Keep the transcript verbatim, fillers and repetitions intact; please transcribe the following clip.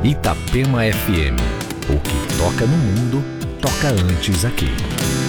Itapema F M. O que toca no mundo, toca antes aqui.